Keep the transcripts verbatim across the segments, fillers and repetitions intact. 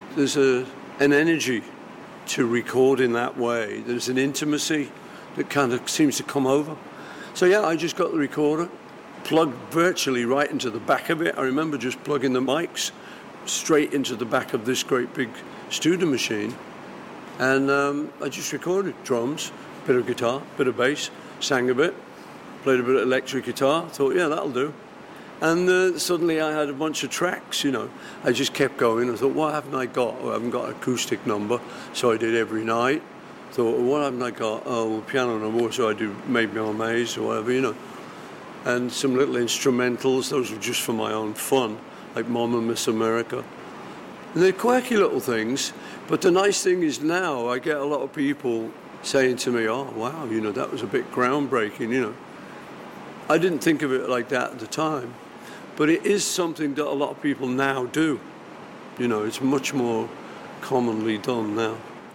there's a an energy to record in that way. There's an intimacy that kind of seems to come over. So yeah, I just got the recorder, plugged virtually right into the back of it. I remember just plugging the mics straight into the back of this great big studio machine. And um, I just recorded drums, bit of guitar, bit of bass, sang a bit, played a bit of electric guitar, thought, yeah, that'll do. And uh, suddenly I had a bunch of tracks, you know. I just kept going. I thought, what haven't I got? Oh, I haven't got an acoustic number, so I did every night. Thought, well, what haven't I got? Oh, well, piano number, so I do Maybe on Maze or whatever, you know. And some little instrumentals, those were just for my own fun, like Mom and Miss America. And they're quirky little things, but the nice thing is now I get a lot of people saying to me, oh, wow, you know, that was a bit groundbreaking, you know. I didn't think of it like that at the time. But it is something that a lot of people now do. You know, it's much more commonly done now.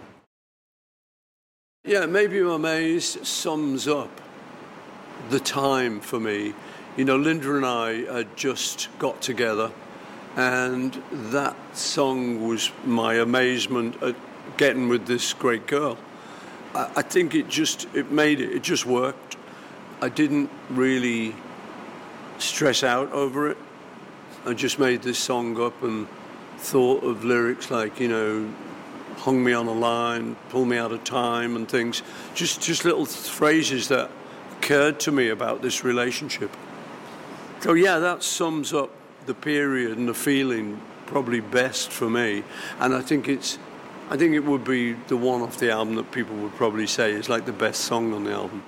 Yeah, Maybe My Maze sums up the time for me. You know, Linda and I had just got together, and that song was my amazement at getting with this great girl. I, I think it just, it made it, it just worked. I didn't really stress out over it. I just made this song up and thought of lyrics like, you know, hung me on a line, pull me out of time and things. Just just little phrases that occurred to me about this relationship. So yeah, that sums up the period and the feeling probably best for me. And I think it's I think it would be the one off the album that people would probably say is like the best song on the album.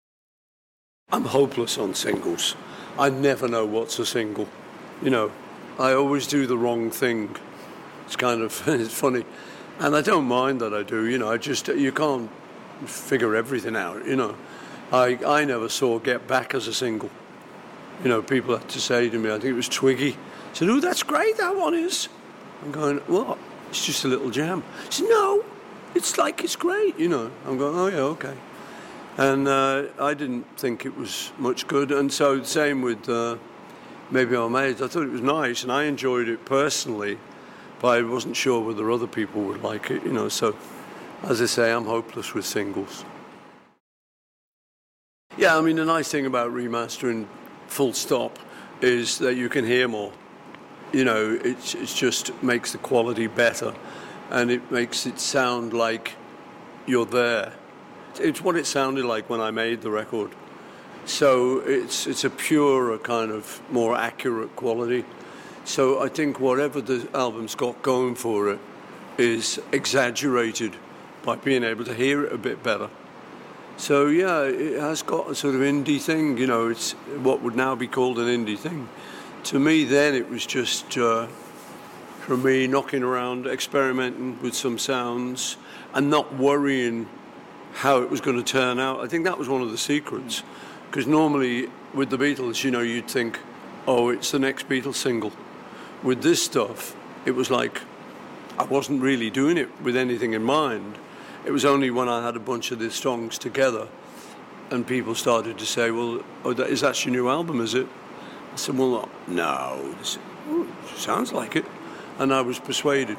I'm hopeless on singles. I never know what's a single. You know, I always do the wrong thing. It's kind of, it's funny. And I don't mind that I do, you know, I just, you can't figure everything out, you know. I I never saw Get Back as a single. You know, people had to say to me, I think it was Twiggy, said, oh, that's great, that one is. I'm going, what? It's just a little jam. He said, no, it's like, it's great, you know. I'm going, oh, yeah, okay. And uh, I didn't think it was much good. And so the same with uh, Maybe On Maze. I thought it was nice, and I enjoyed it personally, but I wasn't sure whether other people would like it, you know. So, as I say, I'm hopeless with singles. Yeah, I mean, the nice thing about remastering full stop is that you can hear more. You know, it, it just makes the quality better, and it makes it sound like you're there. It's what it sounded like when I made the record. So it's it's a purer kind of more accurate quality. So I think whatever the album's got going for it is exaggerated by being able to hear it a bit better. So yeah, it has got a sort of indie thing, you know, it's what would now be called an indie thing. To me then it was just, uh, for me, knocking around, experimenting with some sounds and not worrying how it was going to turn out. I think that was one of the secrets. Because normally with the Beatles, you know, you'd think, oh, it's the next Beatles single. With this stuff, it was like I wasn't really doing it with anything in mind. It was only when I had a bunch of these songs together and people started to say, well, oh, that, is that your new album, is it? I said, well, no, this, oh, sounds like it. And I was persuaded.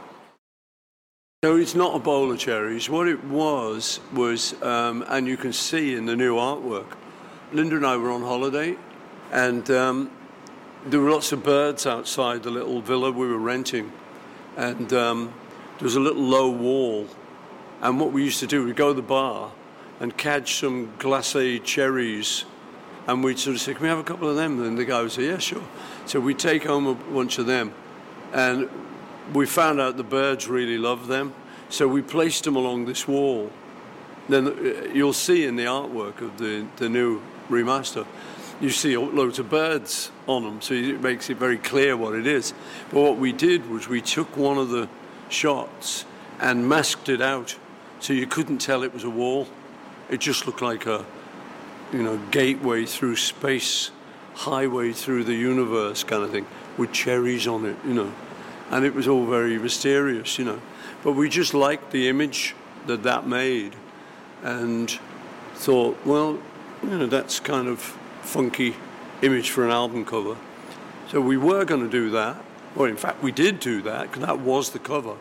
So it's not a bowl of cherries. What it was, was, um, and you can see in the new artwork, Linda and I were on holiday, and um, there were lots of birds outside the little villa we were renting. And um, there was a little low wall. And what we used to do, we'd go to the bar and catch some glacé cherries, and we'd sort of say, can we have a couple of them? And the guy would say, yeah, sure. So we'd take home a bunch of them. And we found out the birds really loved them, so we placed them along this wall. Then you'll see in the artwork of the, the new remaster, you see loads of birds on them, so it makes it very clear what it is. But what we did was we took one of the shots and masked it out, so you couldn't tell it was a wall. It just looked like a, you know, gateway through space, highway through the universe kind of thing, with cherries on it, you know. And it was all very mysterious, you know. But we just liked the image that that made and thought, well, you know, that's kind of funky image for an album cover. So we were going to do that. Well, in fact, we did do that, because that was the cover.